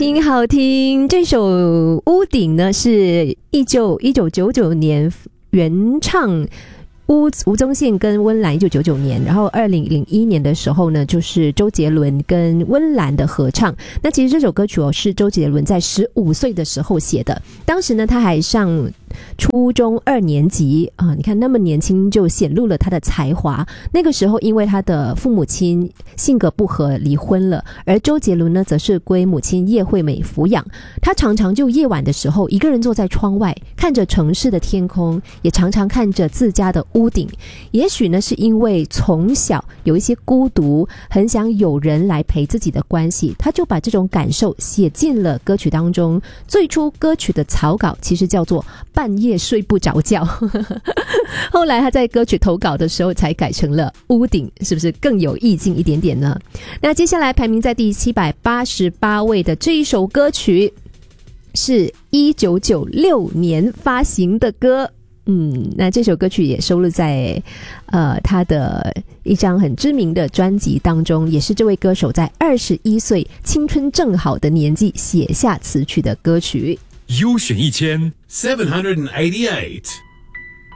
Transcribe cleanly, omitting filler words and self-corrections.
听好听，这首屋顶呢是1999年原唱吴宗宪跟温岚1999年，然后2001年的时候呢，就是周杰伦跟温岚的合唱。那其实这首歌曲是周杰伦在15岁的时候写的，当时呢他还上初中2年级啊，你看那么年轻就显露了他的才华。那个时候因为他的父母亲性格不合离婚了，而周杰伦呢则是归母亲叶惠美抚养。他常常就夜晚的时候一个人坐在窗外，看着城市的天空，也常常看着自家的屋顶。也许呢是因为从小有一些孤独，很想有人来陪自己的关系，他就把这种感受写进了歌曲当中。最初歌曲的草稿其实叫做半夜睡不着觉后来他在歌曲投稿的时候才改成了屋顶，是不是更有意境一点点呢？那接下来排名在第788位的这一首歌曲是1996年发行的歌。那这首歌曲也收录在他的一张很知名的专辑当中，也是这位歌手在21岁青春正好的年纪写下词曲的歌曲。 优选1788